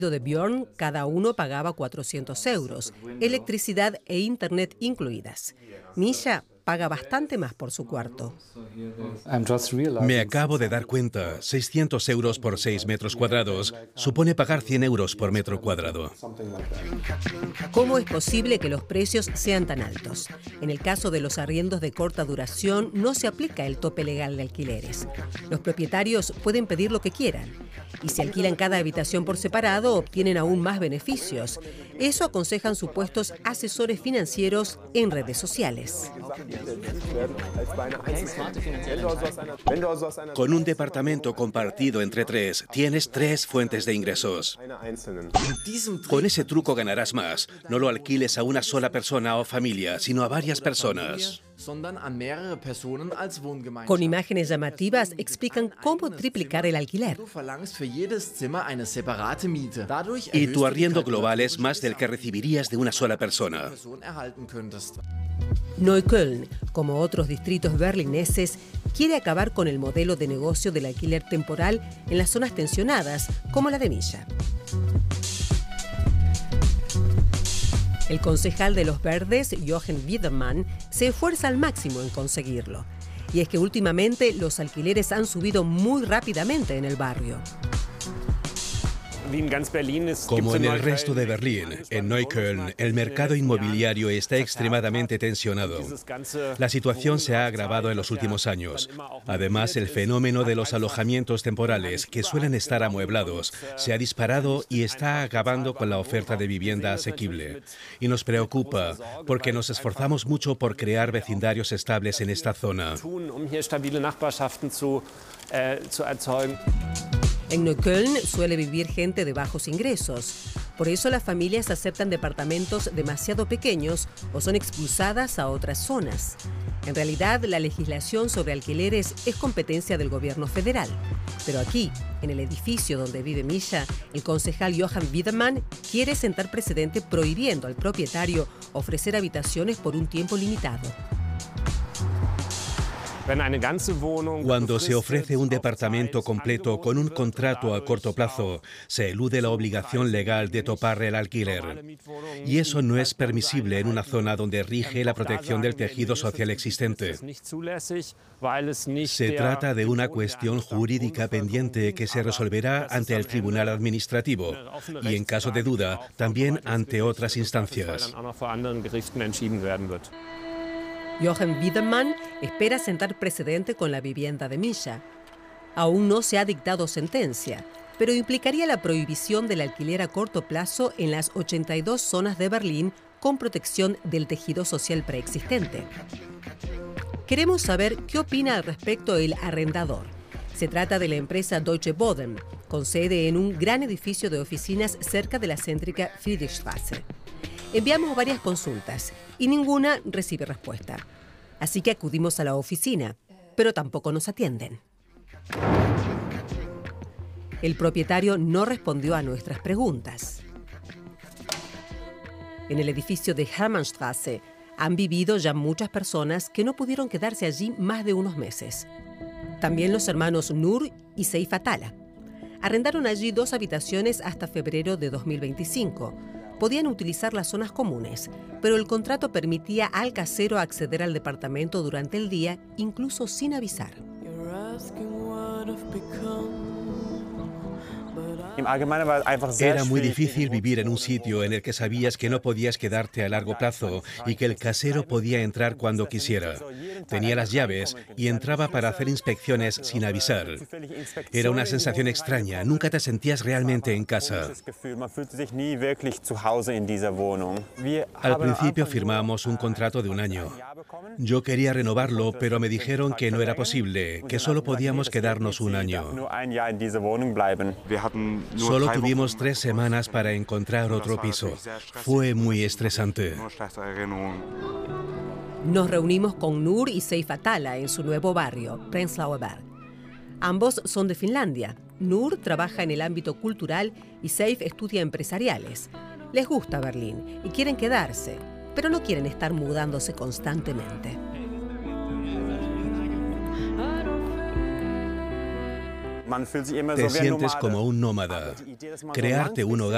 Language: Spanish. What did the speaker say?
de Björn, cada uno pagaba 400 euros, electricidad e internet incluidas. Misha paga bastante más por su cuarto. Me acabo de dar cuenta, 600 euros por 6 metros cuadrados supone pagar 100 euros por metro cuadrado. ¿Cómo es posible que los precios sean tan altos? En el caso de los arriendos de corta duración, no se aplica el tope legal de alquileres. Los propietarios pueden pedir lo que quieran. Y si alquilan cada habitación por separado, obtienen aún más beneficios. Eso aconsejan supuestos asesores financieros en redes sociales. Con un departamento compartido entre tres, tienes 3 fuentes de ingresos. Con ese truco ganarás más. No lo alquiles a una sola persona o familia, sino a varias personas. Con imágenes llamativas explican cómo triplicar el alquiler. Y tu arriendo global es más del que recibirías de una sola persona. Neukölln, como otros distritos berlineses, quiere acabar con el modelo de negocio del alquiler temporal en las zonas tensionadas, como la de Misha. El concejal de Los Verdes, Jochen Wiedemann, se esfuerza al máximo en conseguirlo. Y es que últimamente los alquileres han subido muy rápidamente en el barrio. Como en el resto de Berlín, en Neukölln, el mercado inmobiliario está extremadamente tensionado. La situación se ha agravado en los últimos años. Además, el fenómeno de los alojamientos temporales, que suelen estar amueblados, se ha disparado y está acabando con la oferta de vivienda asequible. Y nos preocupa, porque nos esforzamos mucho por crear vecindarios estables en esta zona. En Neukölln suele vivir gente de bajos ingresos. Por eso las familias aceptan departamentos demasiado pequeños o son expulsadas a otras zonas. En realidad, la legislación sobre alquileres es competencia del gobierno federal. Pero aquí, en el edificio donde vive Misha, el concejal Jochen Wiedemann quiere sentar precedente prohibiendo al propietario ofrecer habitaciones por un tiempo limitado. Cuando se ofrece un departamento completo con un contrato a corto plazo, se elude la obligación legal de topar el alquiler. Y eso no es permisible en una zona donde rige la protección del tejido social existente. Se trata de una cuestión jurídica pendiente que se resolverá ante el Tribunal Administrativo y, en caso de duda, también ante otras instancias. Jochen Wiedemann espera sentar precedente con la vivienda de Misha. Aún no se ha dictado sentencia, pero implicaría la prohibición del alquiler a corto plazo en las 82 zonas de Berlín con protección del tejido social preexistente. Queremos saber qué opina al respecto el arrendador. Se trata de la empresa Deutsche Boden, con sede en un gran edificio de oficinas cerca de la céntrica Friedrichstraße. Enviamos varias consultas y ninguna recibe respuesta. Así que acudimos a la oficina, pero tampoco nos atienden. El propietario no respondió a nuestras preguntas. En el edificio de Hermannstraße han vivido ya muchas personas que no pudieron quedarse allí más de unos meses. También los hermanos Nur y Seif Atala. Arrendaron allí 2 habitaciones hasta febrero de 2025. Podían utilizar las zonas comunes, pero el contrato permitía al casero acceder al departamento durante el día, incluso sin avisar. Era muy difícil vivir en un sitio en el que sabías que no podías quedarte a largo plazo y que el casero podía entrar cuando quisiera. Tenía las llaves y entraba para hacer inspecciones sin avisar. Era una sensación extraña, nunca te sentías realmente en casa. Al principio firmamos un contrato de 1 año. Yo quería renovarlo, pero me dijeron que no era posible, que solo podíamos quedarnos 1 año. Solo tuvimos 3 semanas para encontrar otro piso. Fue muy estresante. Nos reunimos con Nur y Seif Atala en su nuevo barrio, Prenzlauer Berg. Ambos son de Finlandia. Nur trabaja en el ámbito cultural y Seif estudia empresariales. Les gusta Berlín y quieren quedarse, pero no quieren estar mudándose constantemente. Te sientes como un nómada. Crearte un hogar